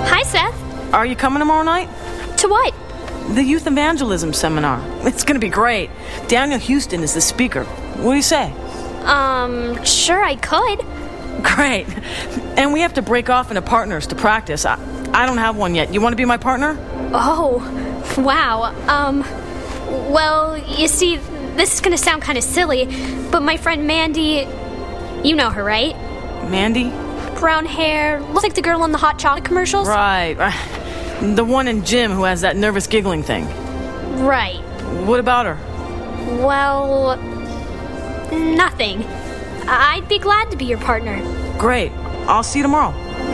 Hi, Seth. Are you coming tomorrow night? To what? The Youth Evangelism Seminar. It's going to be great. Daniel Houston is the speaker. What do you say? Sure I could. Great. And we have to break off into partners to practice. I don't have one yet. You want to be my partner? Oh, wow. Well, you see, this is gonna sound kind of silly, but my friend Mandy, you know her, right? Mandy? Brown hair, looks like the girl in the hot chocolate commercials. Right. The one in gym who has that nervous giggling thing. Right. What about her? Well, nothing. I'd be glad to be your partner. Great. I'll see you tomorrow.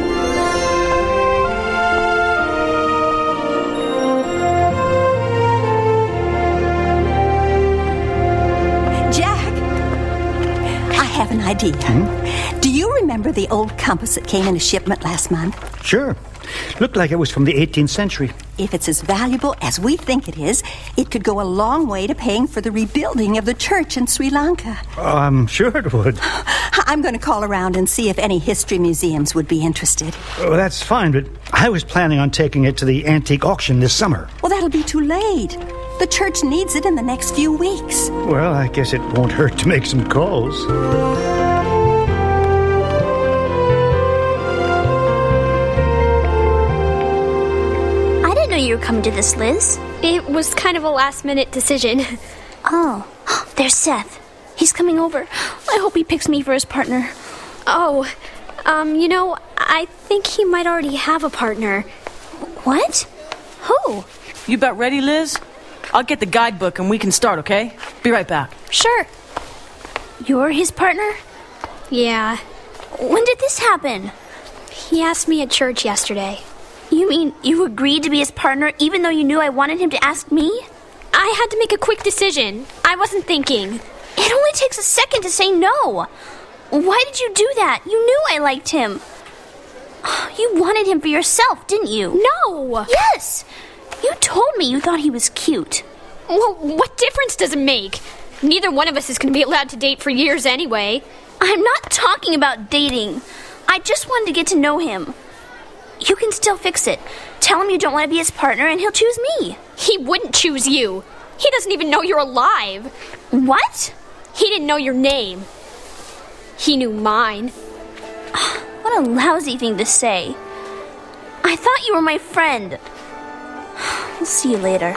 Jack, I have an idea. Do you remember the old compass that came in a shipment last month? Sure. Looked like it was from the 18th century. If it's as valuable as we think it is, it could go a long way to paying for the rebuilding of the church in Sri Lanka. I'm sure it would. I'm going to call around and see if any history museums would be interested. Oh, that's fine, but I was planning on taking it to the antique auction this summer. Well, that'll be too late. The church needs it in the next few weeks. Well, I guess it won't hurt to make some calls. You were coming to this, Liz. It was kind of a last-minute decision. Oh, there's Seth. He's coming over. I hope he picks me for his partner. Oh, I think he might already have a partner. What? Who? You about ready, Liz? I'll get the guidebook and we can start, okay? Be right back. Sure. You're his partner? Yeah. When did this happen? He asked me at church yesterday. You mean you agreed to be his partner even though you knew I wanted him to ask me? I had to make a quick decision. I wasn't thinking. It only takes a second to say no. Why did you do that? You knew I liked him. You wanted him for yourself, didn't you? No! Yes! You told me you thought he was cute. Well, what difference does it make? Neither one of us is going to be allowed to date for years anyway. I'm not talking about dating. I just wanted to get to know him. You can still fix it. Tell him you don't want to be his partner and he'll choose me. He wouldn't choose you. He doesn't even know you're alive. What? He didn't know your name. He knew mine. What a lousy thing to say. I thought you were my friend. We'll see you later.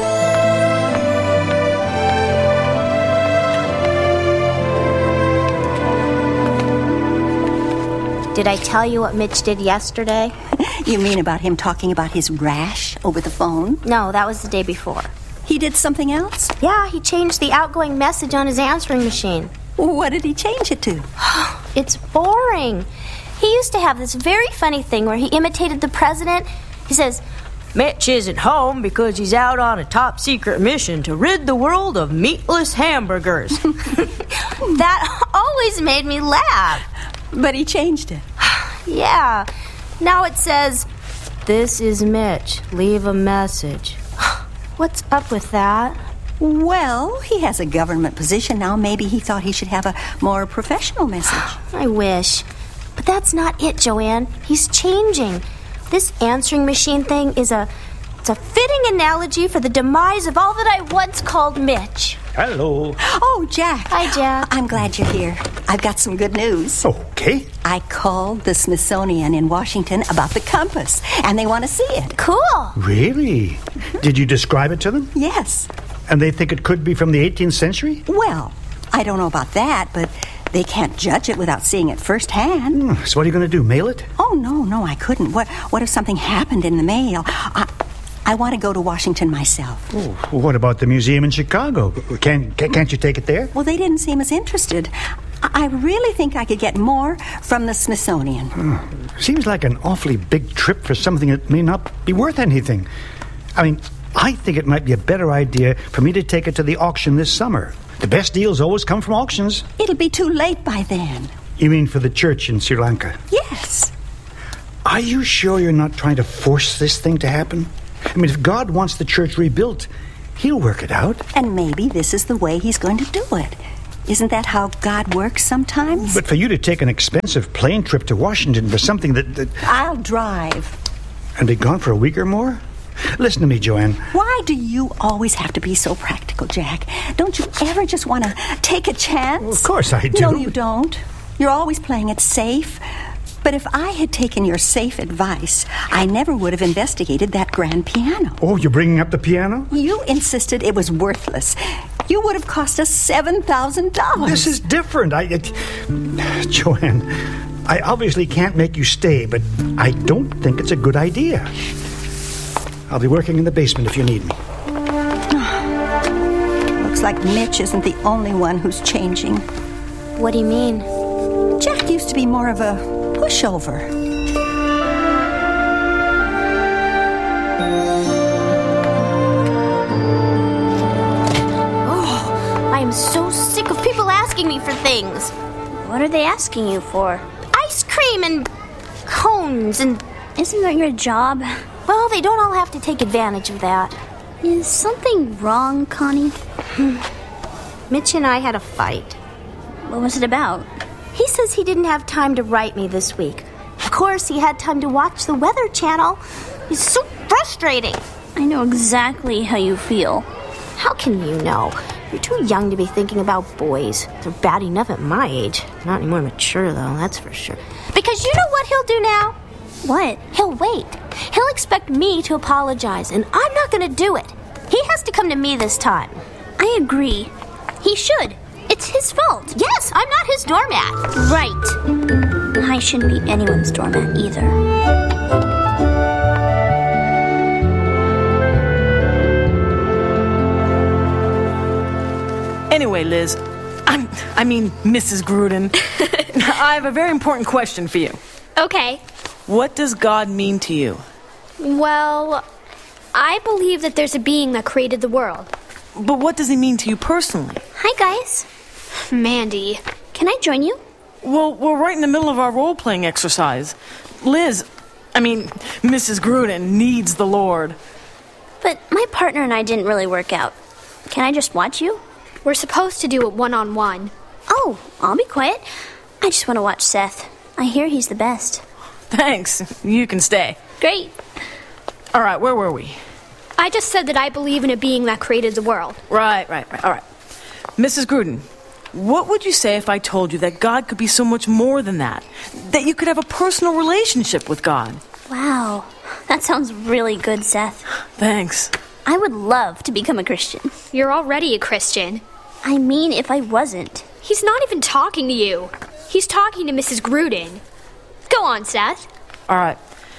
Did I tell you what Mitch did yesterday? You mean about him talking about his rash over the phone? No, that was the day before. He did something else? Yeah, he changed the outgoing message on his answering machine. What did he change it to? It's boring. He used to have this very funny thing where he imitated the president. He says, Mitch isn't home because he's out on a top-secret mission to rid the world of meatless hamburgers. That always made me laugh. But he changed it. Yeah. Now it says, "This is Mitch. Leave a message." What's up with that? Well, he has a government position now. Maybe he thought he should have a more professional message. I wish. But that's not it, Joanne. He's changing. This answering machine thing is it's a fitting analogy for the demise of all that I once called Mitch. Hello. Oh, Jack. Hi, Jack. I'm glad you're here. I've got some good news. Okay. I called the Smithsonian in Washington about the compass, and they want to see it. Cool. Really? Did you describe it to them? Yes. And they think it could be from the 18th century? Well, I don't know about that, but they can't judge it without seeing it firsthand. So what are you going to do, mail it? Oh, no, I couldn't. What if something happened in the mail? I want to go to Washington myself. Oh, what about the museum in Chicago? Can't you take it there? Well, they didn't seem as interested. I really think I could get more from the Smithsonian. Seems like an awfully big trip for something that may not be worth anything. I mean, I think it might be a better idea for me to take it to the auction this summer. The best deals always come from auctions. It'll be too late by then. You mean for the church in Sri Lanka? Yes. Are you sure you're not trying to force this thing to happen? I mean, if God wants the church rebuilt, he'll work it out. And maybe this is the way he's going to do it. Isn't that how God works sometimes? But for you to take an expensive plane trip to Washington for something that... I'll drive. And be gone for a week or more? Listen to me, Joanne. Why do you always have to be so practical, Jack? Don't you ever just want to take a chance? Well, of course I do. No, you don't. You're always playing it safe. But if I had taken your safe advice, I never would have investigated that grand piano. Oh, you're bringing up the piano? You insisted it was worthless. You would have cost us $7,000. This is different. Joanne, I obviously can't make you stay, but I don't think it's a good idea. I'll be working in the basement if you need me. Looks like Mitch isn't the only one who's changing. What do you mean? Jack used to be more of a pushover. Oh, I am so sick of people asking me for things. What are they asking you for? Ice cream and cones and... Isn't that your job? Well, they don't all have to take advantage of that. Is something wrong, Connie? Mitch and I had a fight. What was it about? He says he didn't have time to write me this week. Of course, he had time to watch the Weather Channel. It's so frustrating. I know exactly how you feel. How can you know? You're too young to be thinking about boys. They're bad enough at my age. Not any more mature, though, that's for sure. Because you know what he'll do now? What? He'll wait. He'll expect me to apologize, and I'm not going to do it. He has to come to me this time. I agree. He should. It's his fault. Yes, I'm not his doormat. Right. I shouldn't be anyone's doormat either. Anyway, Liz, I mean, Mrs. Gruden, I have a very important question for you. Okay. What does God mean to you? Well, I believe that there's a being that created the world. But what does he mean to you personally? Hi, guys. Mandy. Can I join you? Well, we're right in the middle of our role-playing exercise. Mrs. Gruden needs the Lord. But my partner and I didn't really work out. Can I just watch you? We're supposed to do it one-on-one. Oh, I'll be quiet. I just want to watch Seth. I hear he's the best. Thanks. You can stay. Great. All right, where were we? I just said that I believe in a being that created the world. Right. All right. Mrs. Gruden, what would you say if I told you that God could be so much more than that? That you could have a personal relationship with God? Wow. That sounds really good, Seth. Thanks. I would love to become a Christian. You're already a Christian. I mean, if I wasn't. He's not even talking to you. He's talking to Mrs. Gruden. Go on, Seth. All right.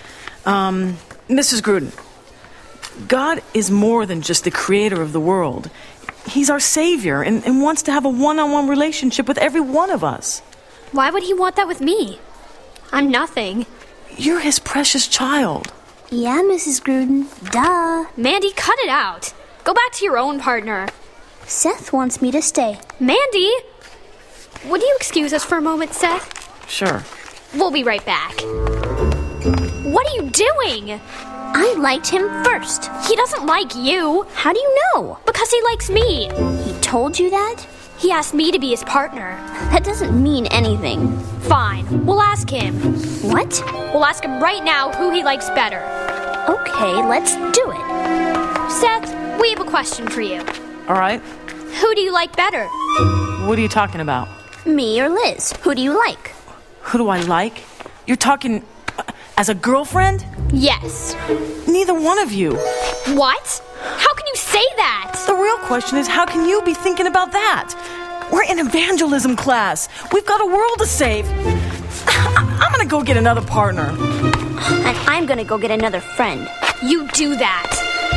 Mrs. Gruden, God is more than just the creator of the world. He's our savior and wants to have a one-on-one relationship with every one of us. Why would he want that with me? I'm nothing. You're his precious child. Yeah, Mrs. Gruden. Duh. Mandy, cut it out. Go back to your own partner. Seth wants me to stay. Mandy! Would you excuse us for a moment, Seth? Sure. We'll be right back. What are you doing? I liked him first. He doesn't like you. How do you know? Because he likes me. He told you that? He asked me to be his partner. That doesn't mean anything. Fine. We'll ask him. What? We'll ask him right now who he likes better. Okay, let's do it. Seth, we have a question for you. All right. Who do you like better? What are you talking about? Me or Liz? Who do you like? Who do I like? You're talking as a girlfriend? Yes. Neither one of you. What? How can you say that? The real question is, how can you be thinking about that? We're in evangelism class. We've got a world to save. I'm gonna go get another partner. And I'm gonna go get another friend. You do that.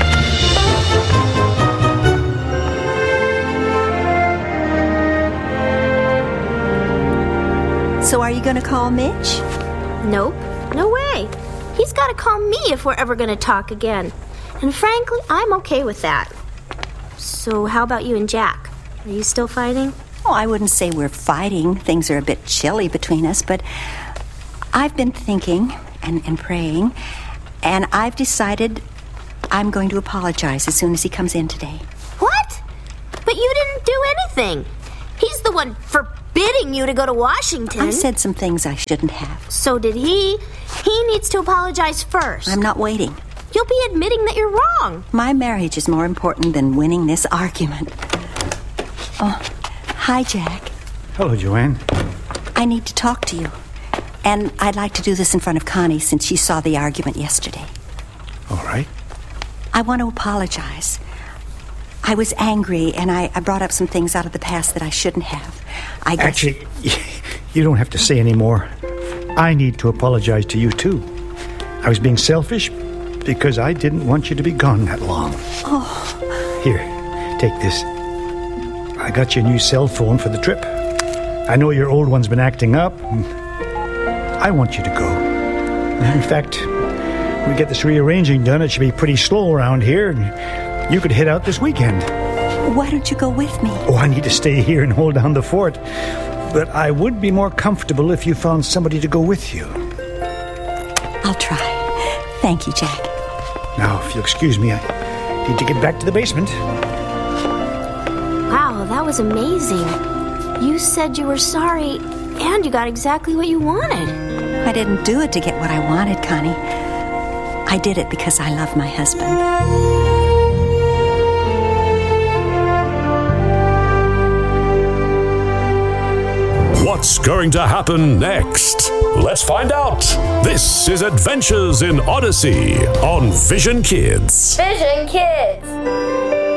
So are you going to call Mitch? Nope. No way. He's got to call me if we're ever going to talk again. And frankly, I'm okay with that. So how about you and Jack? Are you still fighting? Oh, I wouldn't say we're fighting. Things are a bit chilly between us, but I've been thinking and praying, and I've decided I'm going to apologize as soon as he comes in today. What? But you didn't do anything. He's the one forbidding you to go to Washington. I said some things I shouldn't have. So did he. He needs to apologize first. I'm not waiting. You'll be admitting that you're wrong. My marriage is more important than winning this argument. Oh, hi, Jack. Hello, Joanne. I need to talk to you. And I'd like to do this in front of Connie since she saw the argument yesterday. All right. I want to apologize. I was angry, and I brought up some things out of the past that I shouldn't have. I guess... Actually, you don't have to say any more. I need to apologize to you, too. I was being selfish because I didn't want you to be gone that long. Oh. Here, take this. I got you a new cell phone for the trip. I know your old one's been acting up. I want you to go. In fact, when we get this rearranging done, it should be pretty slow around here, and you could head out this weekend. Why don't you go with me? Oh, I need to stay here and hold down the fort. But I would be more comfortable if you found somebody to go with you. I'll try. Thank you, Jack. Now, if you'll excuse me, I need to get back to the basement. Wow, that was amazing. You said you were sorry, and you got exactly what you wanted. I didn't do it to get what I wanted, Connie. I did it because I love my husband. What's going to happen next? Let's find out. This is Adventures in Odyssey on Vision Kids. Vision Kids.